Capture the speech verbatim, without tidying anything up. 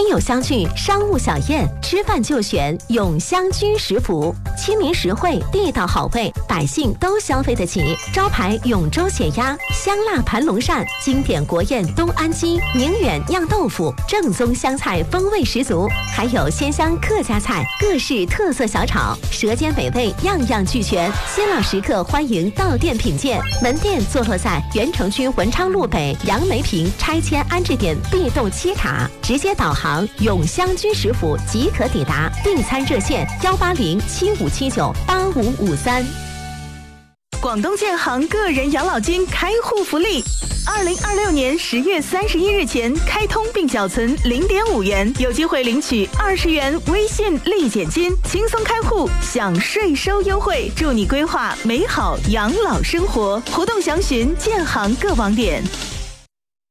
亲友相聚，商务小宴，吃饭就选永香居食府，亲民实惠，地道好味，百姓都消费得起。招牌永州血鸭、香辣盘龙鳝，经典国宴东安鸡、宁远酿豆腐，正宗湘菜风味十足，还有鲜香客家菜，各式特色小炒，舌尖美味样样俱全。新老食客欢迎到店品鉴。门店坐落在原城区文昌路北杨梅坪拆迁安置点 B 栋七塔，直接导航永香居食府即可抵达。订餐热线幺八零七五七九八五五三。 广东建行个人养老金开户福利，二零二六年十月三十一日前开通并缴存零点五元，有机会领取二十元微信立减金，轻松开户享税收优惠，祝你规划美好养老生活。活动详询建行各网点。